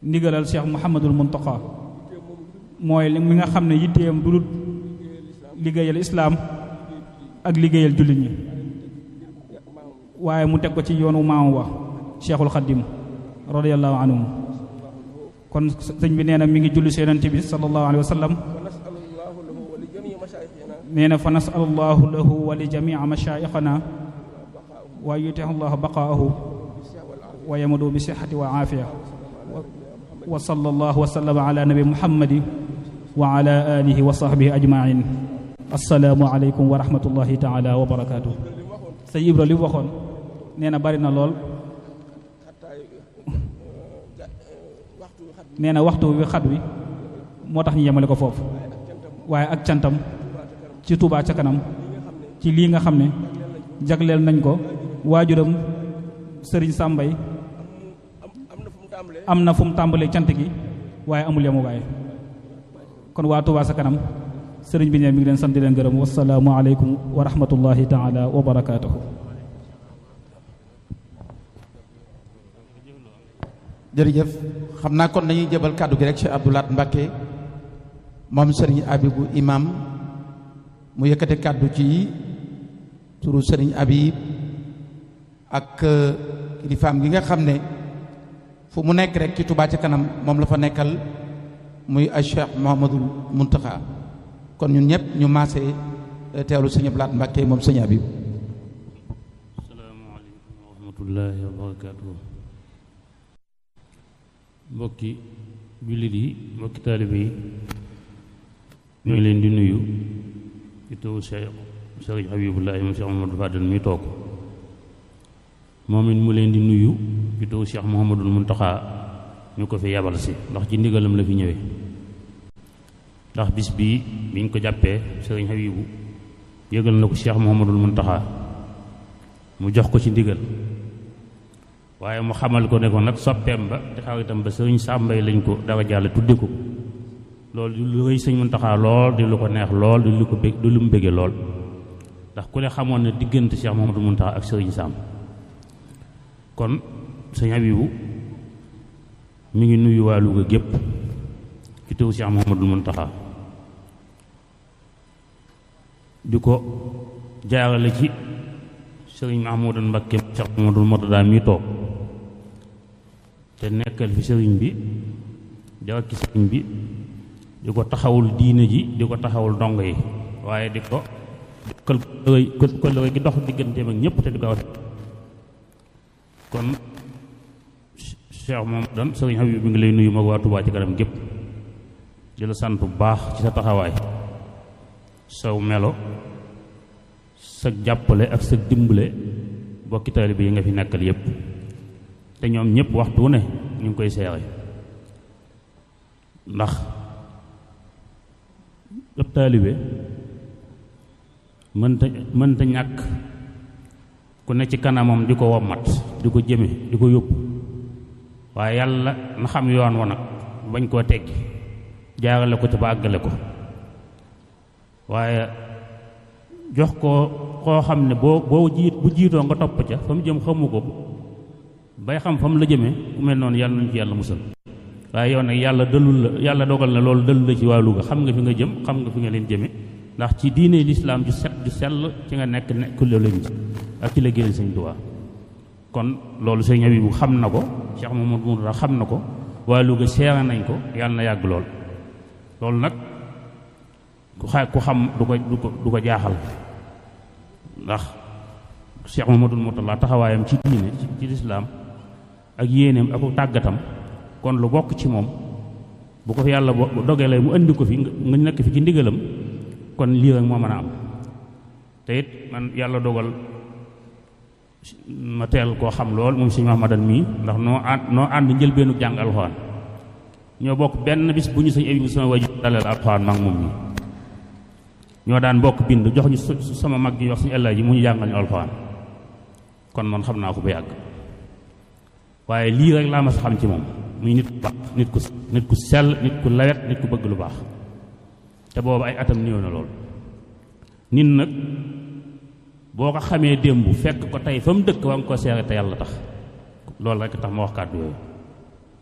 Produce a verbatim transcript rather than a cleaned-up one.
ndigalal Cheikh Mouhamadul Muntaqa mooy li mi nga xam ne yitteem du dul liggéeyal islaam ak liggéeyal jullit ñi waaye mu teg ko ci yoonu maam wa Cheikhul Khadim radiyallahu anhu kon sëñ bi nee na mi ngi julli si yonent bi sallallahu alayhi wa sallam nee na fa nasalullahu lahu wa li jamii mashaayixana wa yutihu llahu baqaahu wa yamadu bi sihhati wa aafiya wa sallallahu wa sallama ala nabi muhammadi wa ala alihi wa sahbihi ajmain. assalaamu aleykum wa rahmatullahi taala wa barakaatu. sëñ Ibra li waxoon nee na bari na lool nee na waxtu wi xat wi moo tax ñu yemale ko foofu waaye ak cantam ci Touba ca kanam ci lii nga xam ne jagleel nañ ko waajuram sëriñ Sàmbay am na fu mu tàmbalee cant gi waaye amul yemuwaay kon waa Touba ca kanam sëriñ bi ne mi ngi leen sant di leen gërëm wasalaamu aleykum wa rahmatullahi taala wa barakaatuhu. jërëjëf xam naa kon dañuy jëbal kàddu gi rek ci Abdou Lahad Mbacké moom sëriñ Abibu imam mu yëkkate kàddu ci turu sëriñ Abib ak kilifaam gi nga xam ne fu mu nekk rek ci Touba ca kanam moom la fa nekkal muy Cheikh Mouhamadul Muntaxa kon ñun ñëpp ñu maase teewlu sëriñ Abdou Lahad Mbacké moom sëriñ Abib. asalaamaaleykum wa rahmatullahi wa barakaatuh. mbokki jullit yi mbokki taalibe yi ñu ngi leen di nuyu ci taw Cheikh Sëriñ Habibullahi moom Cheikh Mouhamadou Fadel mi toog moom it mu leen di nuyu ci taw Cheikh Mouhamadul Muntaxa ñu ko fi yabal si ndax ci ndigalam la fi ñëwee ndax bis bii biñ ko jàppee Sëriñ Habibu yëgal na ko Cheikh Mouhamadul Muntaxa mu jox ko ci ndigal waaye mu xamal ko ne ko nag soppeem ba te xaritam ba sëriñ Sàmbay lañ ko dara jàll tudde ko loolu di lu rëy sëñ Muntaxa lool di lu ko neex lool di lu ko bég di lu mu bége lool ndax ku ne xamoon ne diggante Cheikh Mouhamadou Muntaxa ak sëriñ Sàmb kon sëñ Habibu mi ngi nuyu waa Louga gépp ci teew Cheikh Mouhamadou Muntaxa di ko jaarale ci sëriñ Mahmoudou Mbacké Cheikh Mouhamadou Mourtada mi toog te nekkal fi sëriñ bi jawat ci sëriñ bi di ko taxawul diine ji di ko taxawul ndongo yi waaye di ko kël kël gi dox digganteem ak ñëpp te di ko wax kon Cheikh moom dan sëriñ Habib bi ngi lay nuyu mag waa Touba ci kanam gépp di la sant bu baax ci sa taxawaay saw melo sa jàppale ak sa dimbale bokki taalibe yi nga fi nekkal yépp te ñoom ñëpp waxtu ne ñu ngi koy seere ndax ab taalibe mënta mënta ñàkk ku ne ci kanamam di ko wommat di ko jëme di ko yóbbu waaye yàlla na xam yoon wa nag bañ koo teggi jaarale ko te ba àggale ko waaye jox ko koo xam ne boo boo jiit bu jiitoo nga topp ca fa mu jëm xamu ko bay xam fa mu la jëmee ku mel noonu yàlla nañu ci yàlla musal waaye yow nag yàlla dëllul la yàlla dogal na loolu dëll la ci waa Louga xam nga fi nga jëm xam nga fi nga leen jëme ndax ci diine lislaam ju set ju sell ci nga nekk nekk lañu ak ci la génn sëñ Tuubaa kon loolu sëñ Habibu xam na ko Cheikh Mamadou Mourtada xam na ko waa Louga seera nañ ko yàlla na yàgg lool loolu nag ku xa ku xam du ko du ko du ko jaaxal ndax Cheikh Mamadou Mourtada taxawaayam ci diine ci lislaam ak yéeneem ak tàggatam kon lu bokk ci moom bu ko fi yàlla bo dogalee mu andi ko fi nga nekk fi ci ndigalam kon lii rek moo mën a am te it man yàlla dogal ma teel koo xam lool moom sëñ Mahamadan mii ndax noo ànd noo ànd njëlbeenu jàng alxuraan ñoo bokk benn bis bu ñu sëñ Abibu sama waju dalal alxuraan mag moom mii ñoo daan bokk bind jox ñu sama mag ji wax suñu ëllëg ji mu ñu jàngal ñu alxuraan kon man xam naa ko ba yàgg waaye lii rek laa ma sa xam ci moom muy nit ku baax nit ku nit ku sell nit ku lawet nit ku bëgg lu baax te boobu ay atam néew na lool nit nag boo ko xamee démb fekk ko tey fa mu dëkk wa nga ko seere te yàlla tax loolu rek tax ma wax kàddu yooyu